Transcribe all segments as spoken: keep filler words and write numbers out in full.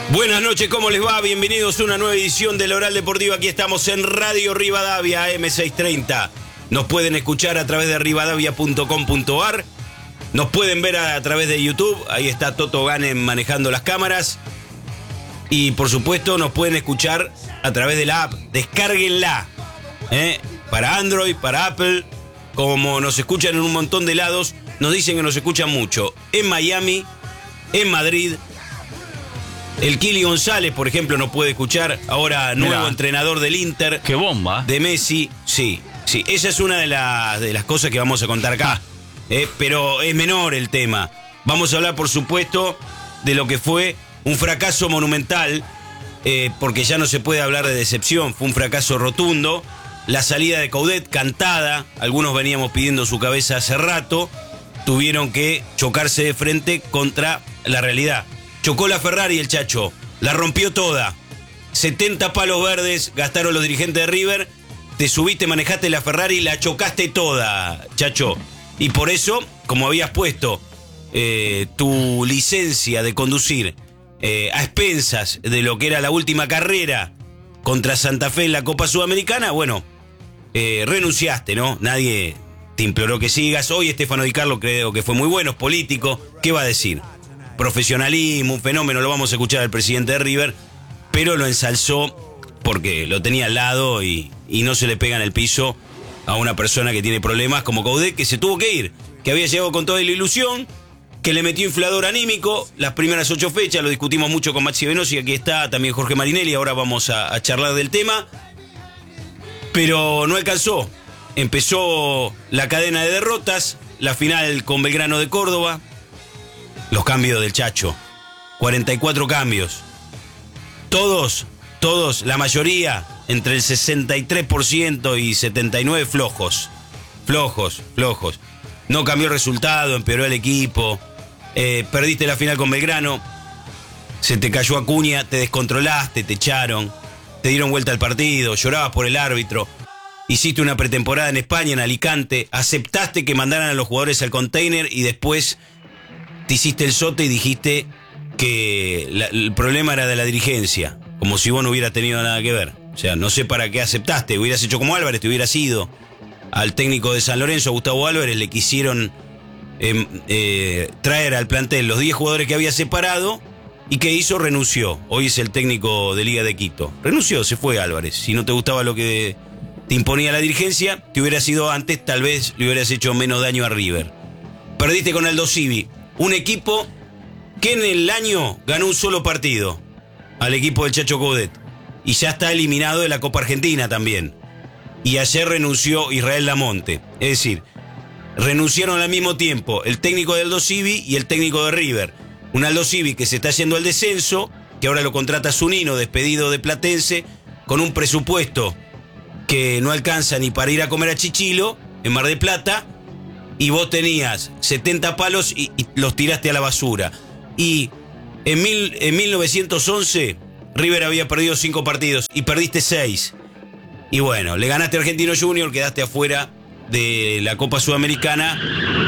Buenas noches, ¿cómo les va? Bienvenidos a una nueva edición del Oral Deportivo. Aquí estamos en Radio Rivadavia, A M seiscientos treinta. Nos pueden escuchar a través de rivadavia punto com punto a r. Nos pueden ver a, a través de YouTube. Ahí está Toto Ganem manejando las cámaras. Y por supuesto nos pueden escuchar a través de la app. Descárguenla. ¿eh? Para Android, para Apple. Como nos escuchan en un montón de lados, nos dicen que nos escuchan mucho. En Miami, en Madrid. El Kili González, por ejemplo, nos puede escuchar. Ahora nuevo Mirá. entrenador del Inter. ¡Qué bomba! De Messi. Sí, sí. Esa es una de, la, de las cosas que vamos a contar acá. Eh, pero es menor el tema. Vamos a hablar, por supuesto, de lo que fue un fracaso monumental. Eh, porque ya no se puede hablar de decepción. Fue un fracaso rotundo. La salida de Coudet, cantada. Algunos veníamos pidiendo su cabeza hace rato. Tuvieron que chocarse de frente contra la realidad. Chocó la Ferrari el Chacho, la rompió toda. setenta palos verdes gastaron los dirigentes de River. Te subiste, manejaste la Ferrari, la chocaste toda, Chacho. Y por eso, como habías puesto eh, tu licencia de conducir eh, a expensas de lo que era la última carrera contra Santa Fe en la Copa Sudamericana, bueno, eh, renunciaste, ¿no? Nadie te imploró que sigas. Hoy Stefano Di Carlo creo que fue muy bueno, es político. ¿Qué va a decir? Profesionalismo, un fenómeno, lo vamos a escuchar al presidente de River, pero lo ensalzó porque lo tenía al lado y, y no se le pega en el piso a una persona que tiene problemas como Coudet, que se tuvo que ir, que había llegado con toda la ilusión, que le metió inflador anímico las primeras ocho fechas, lo discutimos mucho con Maxi Venosi, aquí está también Jorge Marinelli, ahora vamos a, a charlar del tema, pero no alcanzó, empezó la cadena de derrotas, la final con Belgrano de Córdoba. Los cambios del Chacho, cuarenta y cuatro cambios. Todos, todos, la mayoría, entre el sesenta y tres por ciento y setenta y nueve por ciento flojos. Flojos, flojos. No cambió el resultado, empeoró el equipo. Eh, perdiste la final con Belgrano. Se te cayó Acuña, te descontrolaste, te echaron. Te dieron vuelta al partido, llorabas por el árbitro. Hiciste una pretemporada en España, en Alicante. Aceptaste que mandaran a los jugadores al container y después te hiciste el sote y dijiste que la, el problema era de la dirigencia, como si vos no hubieras tenido nada que ver. O sea, no sé para qué aceptaste, hubieras hecho como Álvarez, te hubieras ido. Al técnico de San Lorenzo, Gustavo Álvarez, le quisieron eh, eh, traer al plantel los diez jugadores que había separado y que hizo, renunció. Hoy es el técnico de Liga de Quito. Renunció, se fue Álvarez. Si no te gustaba lo que te imponía la dirigencia, te hubieras ido antes, tal vez le hubieras hecho menos daño a River. Perdiste con Aldo Civi. Un equipo que en el año ganó un solo partido al equipo del Chacho Coudet y ya está eliminado de la Copa Argentina también. Y ayer renunció Israel Lamonte. Es decir, renunciaron al mismo tiempo el técnico de Aldo Civi y el técnico de River. Un Aldo Civi que se está yendo al descenso, que ahora lo contrata Zunino, despedido de Platense, con un presupuesto que no alcanza ni para ir a comer a Chichilo en Mar del Plata. Y vos tenías setenta palos y, y los tiraste a la basura. Y en, mil, en mil novecientos once, River había perdido cinco partidos y perdiste seis. Y bueno, le ganaste a Argentino Junior, quedaste afuera de la Copa Sudamericana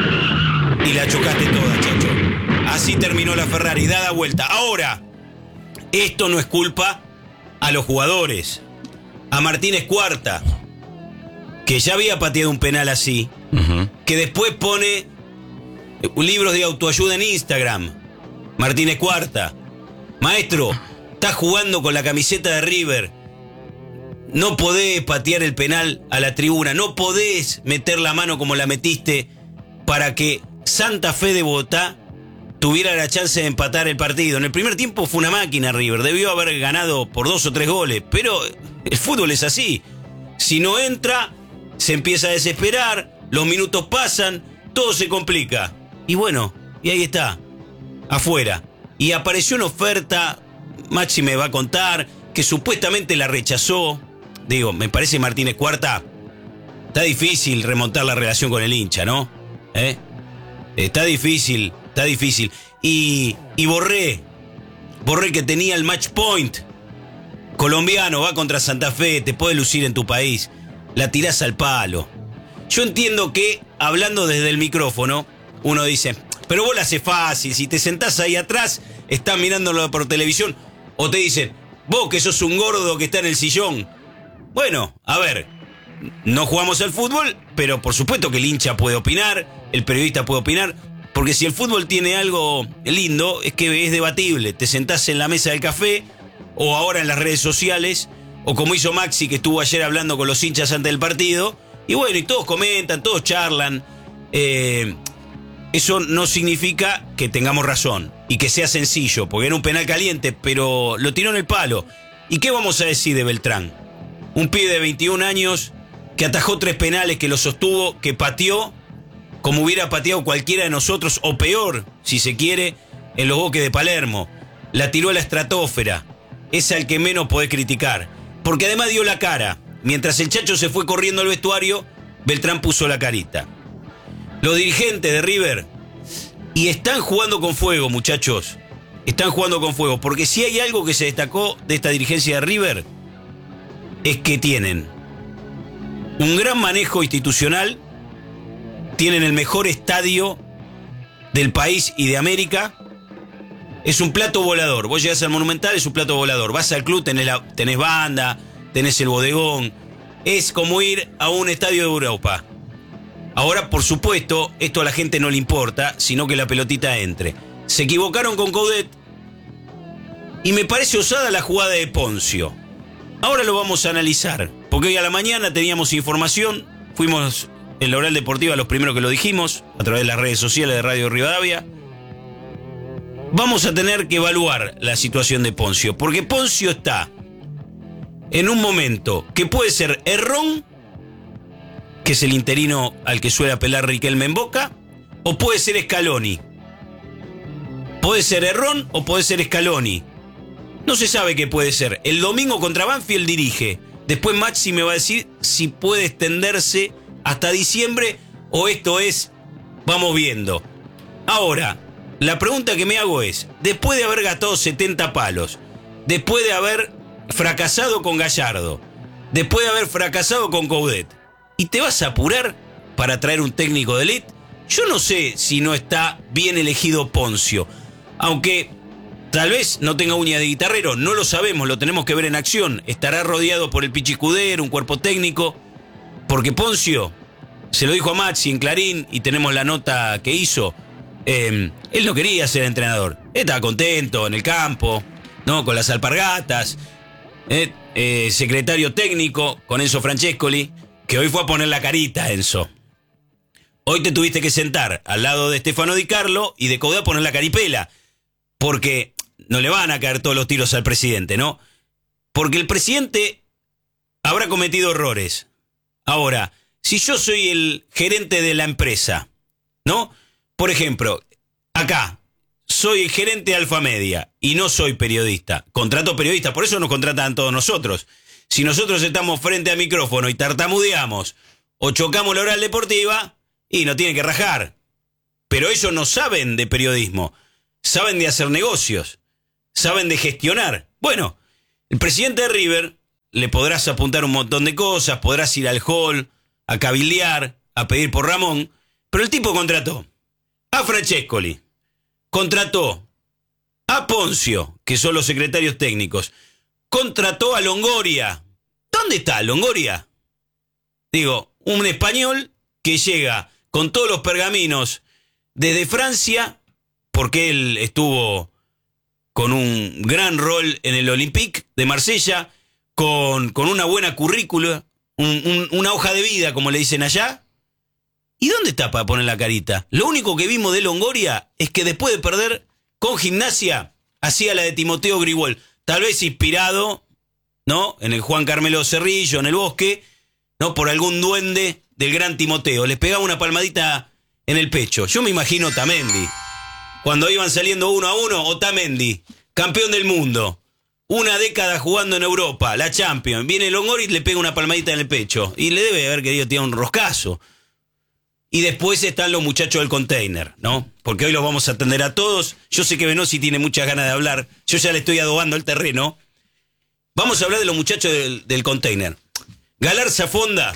y la chocaste toda, Chacho. Así terminó la Ferrari, dada vuelta. Ahora, esto no es culpa a los jugadores. A Martínez Cuarta, que ya había pateado un penal así, uh-huh. que después pone libros de autoayuda en Instagram. Martínez Cuarta, maestro, estás jugando con la camiseta de River, no podés patear el penal a la tribuna, no podés meter la mano como la metiste para que Santa Fe de Bogotá tuviera la chance de empatar el partido. En el primer tiempo fue una máquina River, debió haber ganado por dos o tres goles, pero el fútbol es así. Si no entra, se empieza a desesperar, los minutos pasan, todo se complica. Y bueno, y ahí está, afuera. Y apareció una oferta, Maxi me va a contar, que supuestamente la rechazó. Digo, me parece Martínez Cuarta, está difícil remontar la relación con el hincha, ¿no? ¿Eh? Está difícil, está difícil. Y, y Borré, Borré que tenía el match point, colombiano, va contra Santa Fe, te puede lucir en tu país, la tirás al palo. Yo entiendo que, hablando desde el micrófono, uno dice, pero vos la haces fácil, si te sentás ahí atrás, estás mirándolo por televisión. O te dicen, vos que sos un gordo que está en el sillón. Bueno, a ver, no jugamos al fútbol, pero por supuesto que el hincha puede opinar, el periodista puede opinar, porque si el fútbol tiene algo lindo, es que es debatible. Te sentás en la mesa del café, o ahora en las redes sociales, o como hizo Maxi, que estuvo ayer hablando con los hinchas antes del partido, y bueno, y todos comentan, todos charlan. Eh, eso no significa que tengamos razón y que sea sencillo, porque era un penal caliente, pero lo tiró en el palo. ¿Y qué vamos a decir de Beltrán? Un pibe de veintiún años que atajó tres penales, que lo sostuvo, que pateó como hubiera pateado cualquiera de nosotros, o peor, si se quiere, en los Boques de Palermo. La tiró a la estratosfera. Es al que menos podés criticar, porque además dio la cara. Mientras el Chacho se fue corriendo al vestuario, Beltrán puso la carita. Los dirigentes de River, y están jugando con fuego, muchachos, están jugando con fuego, porque si hay algo que se destacó de esta dirigencia de River, es que tienen un gran manejo institucional, tienen el mejor estadio del país y de América. Es un plato volador. Vos llegás al Monumental, es un plato volador. Vas al club, tenés, la, tenés banda, tenés el bodegón. Es como ir a un estadio de Europa. Ahora, por supuesto, esto a la gente no le importa, sino que la pelotita entre. Se equivocaron con Coudet y me parece osada la jugada de Poncio. Ahora lo vamos a analizar, porque hoy a la mañana teníamos información, fuimos en la Oral Deportiva los primeros que lo dijimos, a través de las redes sociales de Radio Rivadavia. Vamos a tener que evaluar la situación de Poncio, porque Poncio está en un momento que puede ser Herrón, que es el interino al que suele apelar Riquelme en Boca, o puede ser Scaloni. Puede ser Herrón o puede ser Scaloni. No se sabe qué puede ser. El domingo contra Banfield dirige. Después Maxi me va a decir si puede extenderse hasta diciembre o esto es, vamos viendo. Ahora, la pregunta que me hago es, después de haber gastado setenta palos, después de haber fracasado con Gallardo, después de haber fracasado con Coudet, ¿y te vas a apurar para traer un técnico de elite? Yo no sé si no está bien elegido Poncio, aunque tal vez no tenga uña de guitarrero, no lo sabemos, lo tenemos que ver en acción. Estará rodeado por el Pichi Escudero, un cuerpo técnico, porque Poncio, se lo dijo a Maxi en Clarín y tenemos la nota que hizo, eh, él no quería ser entrenador, él estaba contento en el campo, ¿no? Con las alpargatas, eh, eh, secretario técnico con Enzo Francescoli, que hoy fue a poner la carita, Enzo. Hoy te tuviste que sentar al lado de Stefano Di Carlo y de Coudet a poner la caripela, porque no le van a caer todos los tiros al presidente, ¿no? Porque el presidente habrá cometido errores. Ahora, si yo soy el gerente de la empresa, ¿no? Por ejemplo, acá, soy gerente de Alfa Media y no soy periodista. Contrato periodistas, por eso nos contratan todos nosotros. Si nosotros estamos frente al micrófono y tartamudeamos o chocamos la oral deportiva, y no tienen que rajar. Pero ellos no saben de periodismo, saben de hacer negocios, saben de gestionar. Bueno, el presidente de River, le podrás apuntar un montón de cosas, podrás ir al hall, a cabildear, a pedir por Ramón, pero el tipo contrató a Francescoli, contrató a Poncio, que son los secretarios técnicos, contrató a Longoria. ¿Dónde está Longoria? Digo, un español que llega con todos los pergaminos desde Francia, porque él estuvo con un gran rol en el Olympique de Marsella, con, con una buena currícula, un, un, una hoja de vida, como le dicen allá. ¿Y dónde está para poner la carita? Lo único que vimos de Longoria es que después de perder con Gimnasia, hacía la de Timoteo Grigol, tal vez inspirado, ¿no?, en el Juan Carmelo Cerrillo, en el Bosque, ¿no?, por algún duende del gran Timoteo. Les pegaba una palmadita en el pecho. Yo me imagino Otamendi, cuando iban saliendo uno a uno, Otamendi, campeón del mundo, una década jugando en Europa, la Champions, viene Longoria y le pega una palmadita en el pecho, y le debe haber querido tirar un roscazo. Y después están los muchachos del container, ¿no? Porque hoy los vamos a atender a todos. Yo sé que Venossi tiene muchas ganas de hablar, yo ya le estoy adobando el terreno. Vamos a hablar de los muchachos del, del container. Galarza Fonda,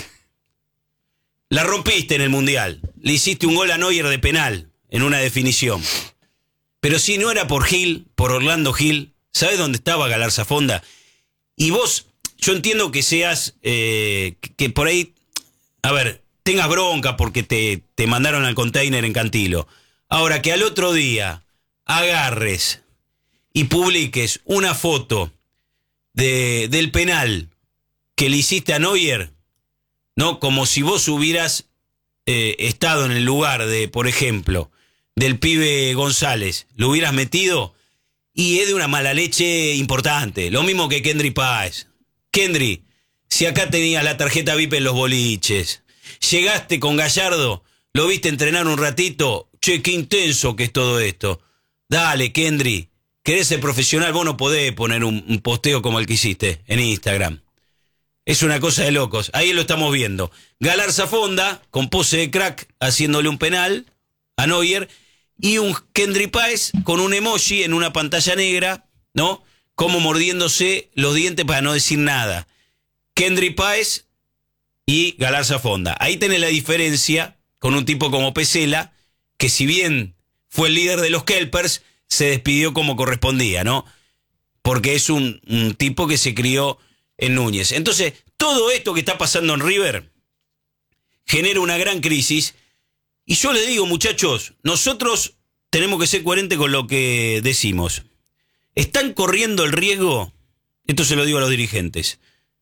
la rompiste en el Mundial. Le hiciste un gol a Neuer de penal en una definición. Pero si no era por Gil, por Orlando Gil, ¿Sabés dónde estaba Galarza Fonda? Y vos, yo entiendo que seas, eh, que, que por ahí, a ver, tengas bronca porque te, te mandaron al container en Cantilo. Ahora, que al otro día agarres y publiques una foto de, del penal que le hiciste a Neuer, ¿no? Como si vos hubieras eh, estado en el lugar de, por ejemplo, del pibe González, lo hubieras metido, y es de una mala leche importante. Lo mismo que Kendry Páez. Kendry, si acá tenías la tarjeta V I P en los boliches, llegaste con Gallardo, lo viste entrenar un ratito, che, qué intenso que es todo esto. Dale, Kendry, querés ser profesional, vos no podés poner un, un posteo como el que hiciste en Instagram. Es una cosa de locos. Ahí lo estamos viendo. Galarza Fonda, con pose de crack, haciéndole un penal a Neuer, y un Kendry Páez con un emoji en una pantalla negra, ¿no? Como mordiéndose los dientes para no decir nada. Kendry Páez y Galarza Fonda. Ahí tenés la diferencia con un tipo como Pesela, que si bien fue el líder de los Kelpers, se despidió como correspondía, ¿no? Porque es un, un tipo que se crió en Núñez. Entonces, todo esto que está pasando en River genera una gran crisis. Y yo les digo, muchachos, nosotros tenemos que ser coherentes con lo que decimos. Están corriendo el riesgo, esto se lo digo a los dirigentes,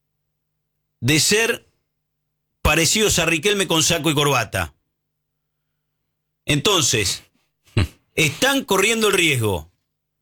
de ser parecidos a Riquelme con saco y corbata. Entonces, están corriendo el riesgo,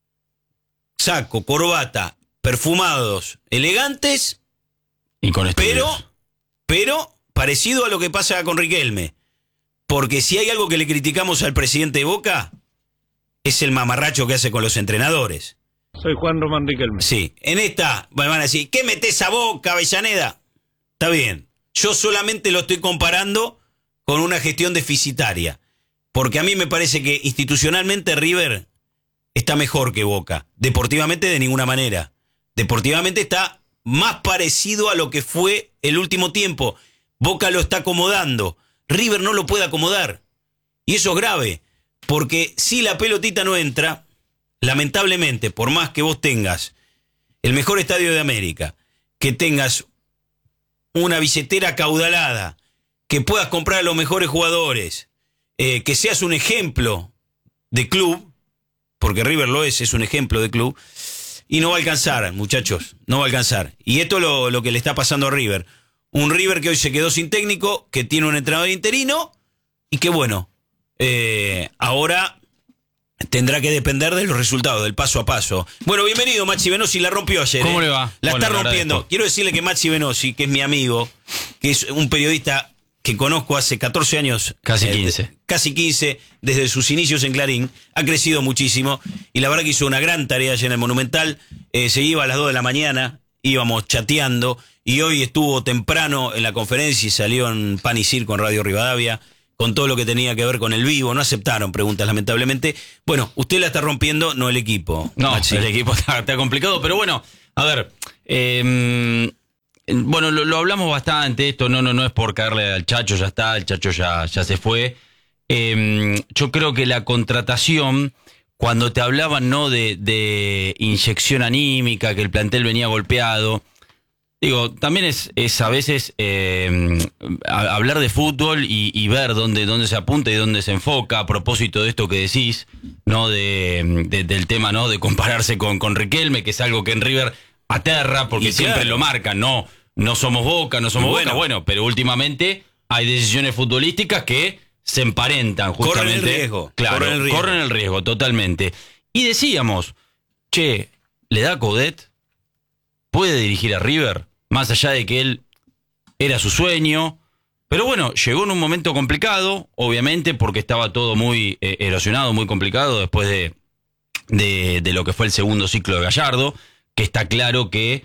saco, corbata, perfumados, elegantes, y con pero, pero parecido a lo que pasa con Riquelme. Porque si hay algo que le criticamos al presidente de Boca, es el mamarracho que hace con los entrenadores. Soy Juan Román Riquelme. Sí, en esta van a decir, ¿qué metés a Boca, Avellaneda? Está bien, yo solamente lo estoy comparando con una gestión deficitaria. Porque a mí me parece que institucionalmente River está mejor que Boca. Deportivamente de ninguna manera. Deportivamente está más parecido a lo que fue el último tiempo. Boca lo está acomodando. River no lo puede acomodar. Y eso es grave, porque si la pelotita no entra, lamentablemente, por más que vos tengas el mejor estadio de América, que tengas una billetera acaudalada, que puedas comprar a los mejores jugadores, eh, que seas un ejemplo de club, porque River lo es, es un ejemplo de club, y no va a alcanzar, muchachos, no va a alcanzar. Y esto es lo, lo que le está pasando a River. Un River que hoy se quedó sin técnico, que tiene un entrenador interino y que bueno, eh, ahora tendrá que depender de los resultados, del paso a paso. Bueno, bienvenido Maxi Venosi, la rompió ayer. ¿Cómo eh. le va? La Hola, está rompiendo. agradezco. Quiero decirle que Maxi Venosi, que es mi amigo, que es un periodista que conozco hace catorce años. Casi quince. Eh, casi quince, desde sus inicios en Clarín, ha crecido muchísimo y la verdad que hizo una gran tarea allá en el Monumental. Eh, se iba a las dos de la mañana, íbamos chateando y hoy estuvo temprano en la conferencia y salió en Pan y Circo en Radio Rivadavia con todo lo que tenía que ver con el vivo. No aceptaron preguntas, lamentablemente. Bueno, usted la está rompiendo, no el equipo. No, Maxi. el equipo está, está complicado, pero bueno, a ver, eh, bueno, lo, lo hablamos bastante, esto no, no, no es por caerle al Chacho, ya está, el Chacho ya, ya se fue. Eh, yo creo que la contratación, cuando te hablaban, ¿no?, de, de inyección anímica, que el plantel venía golpeado, digo, también es, es a veces eh, a, hablar de fútbol y, y ver dónde, dónde se apunta y dónde se enfoca, a propósito de esto que decís, ¿no?, de, de, del tema, ¿no?, de compararse con, con Riquelme, que es algo que en River aterra, porque Y siempre claro. lo marcan, no, no somos Boca, no somos Bueno. Boca, bueno, pero últimamente hay decisiones futbolísticas que se emparentan justamente. Corren el riesgo, Claro, corren el riesgo. corren el riesgo, totalmente. Y decíamos, che, ¿le da Coudet? ¿Puede dirigir a River? Más allá de que él era su sueño. Pero bueno, llegó en un momento complicado, obviamente, porque estaba todo muy eh, erosionado, muy complicado después de, de, de lo que fue el segundo ciclo de Gallardo, que está claro que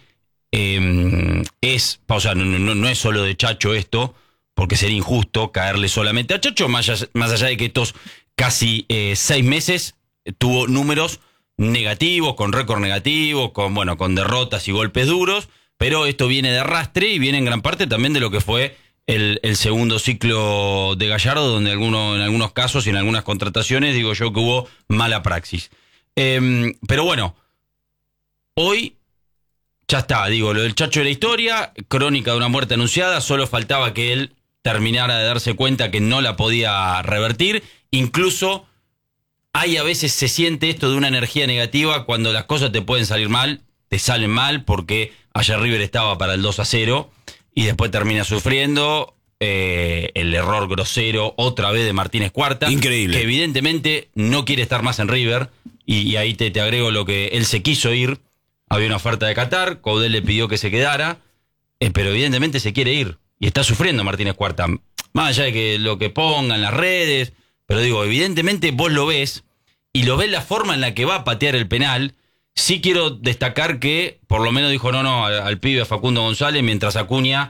eh, es, o sea, no, no, no es solo de Chacho esto, porque sería injusto caerle solamente a Chacho, más allá, más allá de que estos casi eh, seis meses tuvo números negativos, con récord negativo, con, bueno, con derrotas y golpes duros, pero esto viene de arrastre y viene en gran parte también de lo que fue el, el segundo ciclo de Gallardo, donde alguno, en algunos casos y en algunas contrataciones, digo yo, que hubo mala praxis. Eh, pero bueno, hoy ya está, digo, lo del Chacho de la historia, crónica de una muerte anunciada, solo faltaba que él terminara de darse cuenta que no la podía revertir. Incluso hay a veces se siente esto de una energía negativa cuando las cosas te pueden salir mal, te salen mal, porque ayer River estaba para el dos a cero y después termina sufriendo eh, el error grosero otra vez de Martínez Cuarta. Increíble. Que evidentemente no quiere estar más en River y, y ahí te, te agrego lo que él se quiso ir. Había una oferta de Qatar, Coudet le pidió que se quedara, eh, pero evidentemente se quiere ir. Y está sufriendo Martínez Cuarta. Más allá de que lo que pongan las redes, pero digo, evidentemente vos lo ves, y lo ves la forma en la que va a patear el penal. Sí quiero destacar que, por lo menos dijo no, no, al, al pibe a Facundo González, mientras Acuña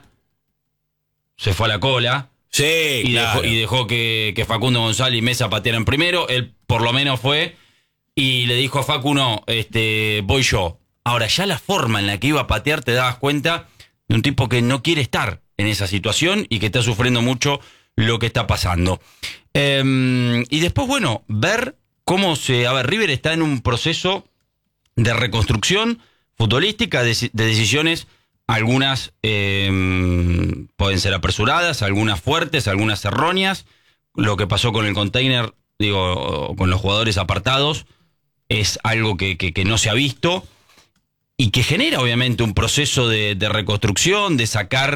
se fue a la cola. Sí, y claro. dejó, y dejó que, que Facundo González y Mesa patearan primero. Él por lo menos fue y le dijo a Facu, no, este, voy yo. Ahora, ya la forma en la que iba a patear te dabas cuenta de un tipo que no quiere estar en esa situación y que está sufriendo mucho lo que está pasando. Eh, y después, bueno, ver cómo se... A ver, River está en un proceso de reconstrucción futbolística, de, de decisiones, algunas eh, pueden ser apresuradas, algunas fuertes, algunas erróneas. Lo que pasó con el container, digo, con los jugadores apartados, es algo que, que, que no se ha visto y que genera obviamente un proceso de, de reconstrucción, de sacar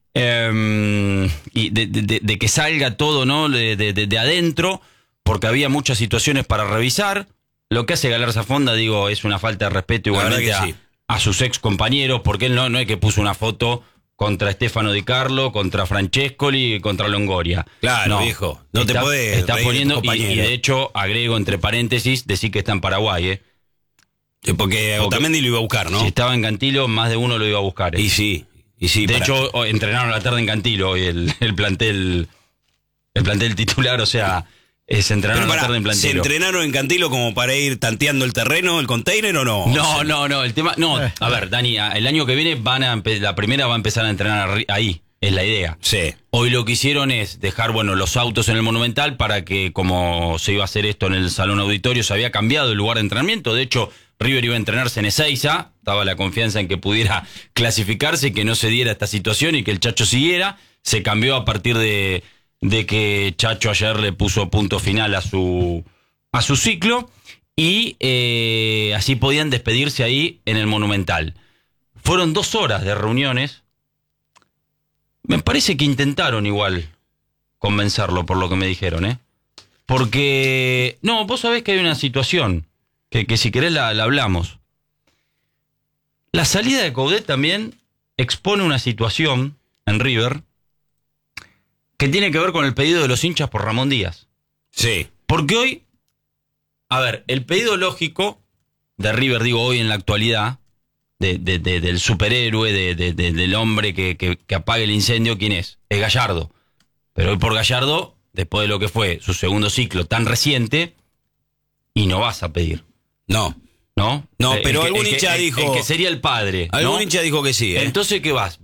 eh, y de, de, de que salga todo, ¿no? de, de, de adentro, porque había muchas situaciones para revisar. Lo que hace Galarza Fonda, digo, es una falta de respeto igualmente a, sí. a sus ex compañeros, porque él no, no es que puso una foto contra Stefano Di Carlo, contra Francescoli y contra Longoria. Claro, viejo, no está, te podés está reír de poniendo, tu y, y compañero. de hecho, agrego entre paréntesis, decir que está en Paraguay, ¿eh? Porque, porque Otamendi lo iba a buscar, ¿no? Si estaba en Cantilo, más de uno lo iba a buscar, ¿eh? Y sí, y sí. De para- hecho, o- entrenaron a la tarde en Cantilo hoy el, el plantel el plantel titular, o sea, eh, se entrenaron Pero a la pará, tarde en ¿se Plantilo. entrenaron en Cantilo como para ir tanteando el terreno, el container o no? No, no, no, el tema... No, a ver, Dani, a- el año que viene van a empe- la primera va a empezar a entrenar arri- ahí, es la idea. Sí. Hoy lo que hicieron es dejar, bueno, los autos en el Monumental para que, como se iba a hacer esto en el Salón Auditorio, se había cambiado el lugar de entrenamiento. De hecho, River iba a entrenarse en Ezeiza, estaba la confianza en que pudiera clasificarse, que no se diera esta situación y que el Chacho siguiera. Se cambió a partir de, de que Chacho ayer le puso punto final a su, a su ciclo y eh, así podían despedirse ahí en el Monumental. Fueron dos horas de reuniones. Me parece que intentaron igual convencerlo, por lo que me dijeron, ¿eh? Porque, no, vos sabés que hay una situación, que, que si querés la, la hablamos. La salida de Coudet también expone una situación en River que tiene que ver con el pedido de los hinchas por Ramón Díaz. Sí. Porque hoy, a ver, el pedido lógico de River, digo hoy en la actualidad, de, de, de, del superhéroe, de, de, de, del hombre que, que, que apague el incendio, ¿quién es? Es Gallardo. Pero hoy por Gallardo, después de lo que fue su segundo ciclo tan reciente, y no vas a pedir, No. ¿no? No, El pero que- algún el que- hincha el- dijo- el que sería el padre, Algún ¿no? hincha dijo que sí, ¿eh? Entonces, ¿qué vas?